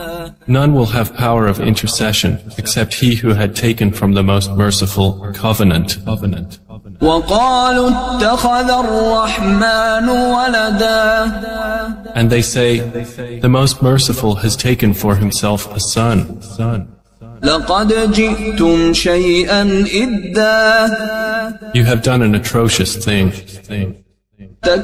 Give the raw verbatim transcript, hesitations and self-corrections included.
None will have power of intercession except he who had taken from the Most Merciful covenant. covenant. وَقَالُوا اتَّخَذَ الرَّحْمَنُ وَلَدًا. And they say, the Most Merciful has taken for himself a son. لَقَدْ جِئْتُمْ شَيْئًا إِدًّا. You have done an atrocious thing.